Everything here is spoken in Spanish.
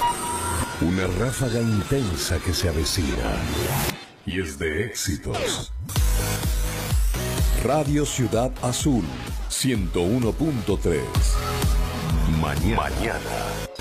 Una ráfaga intensa que se avecina y es de éxitos. Radio Ciudad Azul 101.3. Mañana.